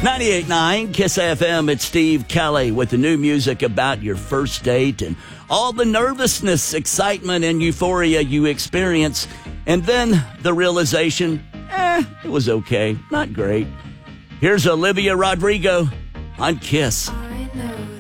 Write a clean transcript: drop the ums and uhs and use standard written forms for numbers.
98.9 KISS FM. It's Steve Kelly with the new music about your first date and all the nervousness, excitement, and euphoria you experience. And then the realization, it was okay, not great. Here's Olivia Rodrigo on KISS.